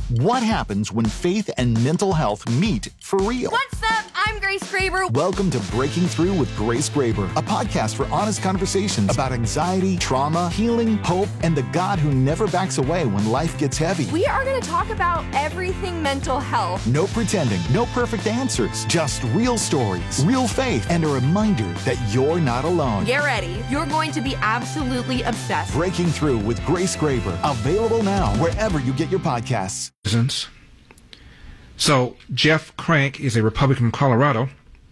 What happens when faith and mental health meet for real? What's up? I'm Grace Graber. Welcome to Breaking Through with Grace Graber, a podcast for honest conversations about anxiety, trauma, healing, hope, and the God who never backs away when life gets heavy. We are going to talk about everything mental health. No pretending, no perfect answers, just real stories, real faith, and a reminder that you're not alone. Get ready. You're going to be absolutely obsessed. Breaking Through with Grace Graber, available now wherever you get your podcasts. So Jeff Crank is a Republican from Colorado.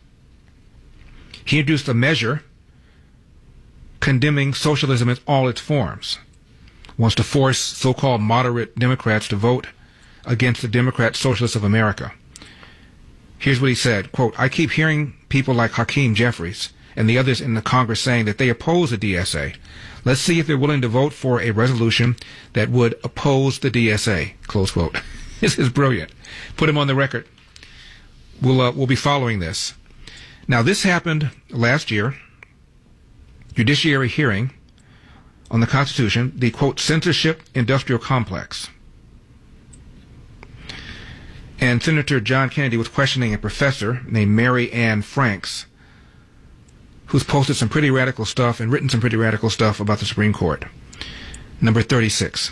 He introduced a measure condemning socialism in all its forms. Wants to force so-called moderate Democrats to vote against the Democrat Socialists of America. Here's what he said, quote, I keep hearing people like Hakeem Jeffries and the others in the Congress saying that they oppose the DSA. Let's see if they're willing to vote for a resolution that would oppose the DSA, close quote. This is brilliant. Put him on the record. We'll be following this. Now, this happened last year, judiciary hearing on the Constitution, the, quote, censorship industrial complex. And Senator John Kennedy was questioning a professor named Mary Ann Franks, who's posted some pretty radical stuff and written some pretty radical stuff about the Supreme Court. Number 36.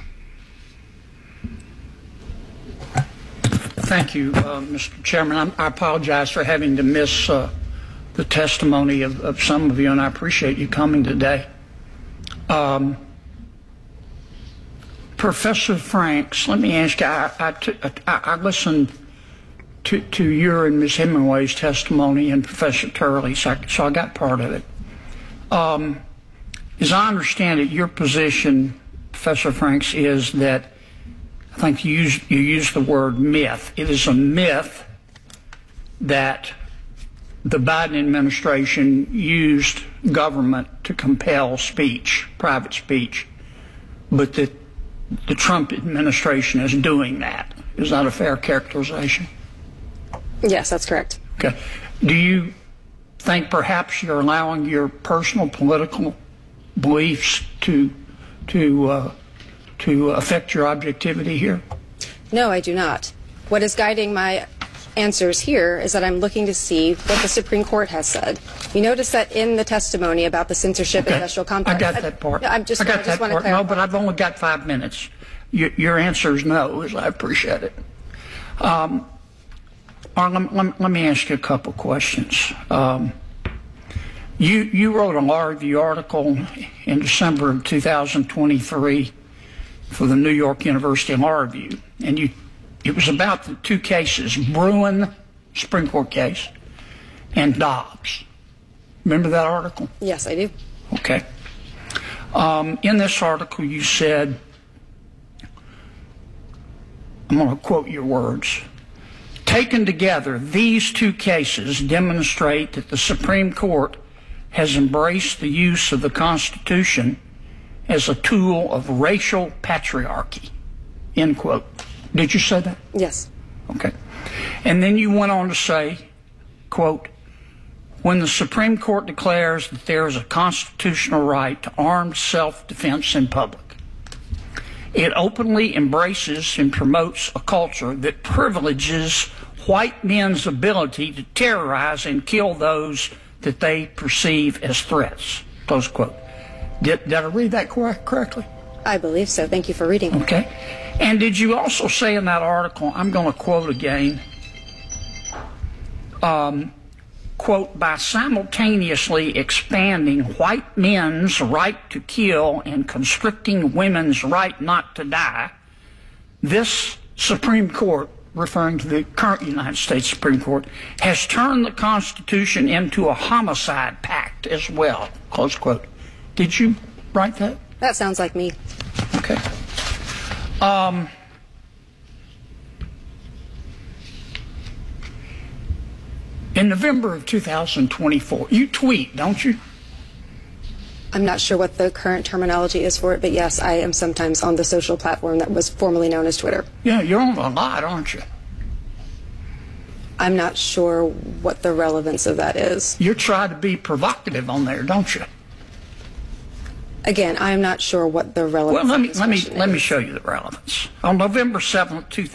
Thank you, Mr. Chairman. I apologize for having to miss the testimony of some of you, and I appreciate you coming today. Professor Franks, let me ask you, I listened to your and Ms. Hemingway's testimony and Professor Turley, so I got part of it. As I understand it, your position, Professor Franks, is that I think you used the word myth. It is a myth that the Biden administration used government to compel speech, private speech, but that the Trump administration is doing that. Is that a fair characterization? Yes, that's correct. Okay. Do you think perhaps you're allowing your personal political beliefs to affect your objectivity here? No, I do not. What is guiding my answers here is that I'm looking to see what the Supreme Court has said. You notice that in the testimony about the censorship industrial complex. I got that part. I just want to clarify. No, but I've only got 5 minutes. Your answer is no, as I appreciate it. Let me ask you a couple questions. You wrote a law review article in December of 2023 for the New York University Law Review, and it was about the two cases, Bruin, Supreme Court case, and Dobbs. Remember that article? Yes, I do. Okay. In this article, you said, I'm going to quote your words, taken together, these two cases demonstrate that the Supreme Court has embraced the use of the Constitution as a tool of racial patriarchy, end quote. Did you say that? Yes. Okay. And then you went on to say, quote, when the Supreme Court declares that there is a constitutional right to armed self-defense in public, it openly embraces and promotes a culture that privileges white men's ability to terrorize and kill those that they perceive as threats, close quote. Did I read that correctly? I believe so. Thank you for reading. Okay. And did you also say in that article, I'm going to quote again, quote, by simultaneously expanding white men's right to kill and constricting women's right not to die, this Supreme Court, referring to the current United States Supreme Court, has turned the Constitution into a homicide pact as well, close quote. Did you write that? That sounds like me. Okay. In November of 2024, you tweet, don't you? I'm not sure what the current terminology is for it, but yes, I am sometimes on the social platform that was formerly known as Twitter. Yeah, you're on a lot, aren't you? I'm not sure what the relevance of that is. You try to be provocative on there, don't you? Again, I'm not sure what the relevance. Well, let me show you the relevance. On November 7th,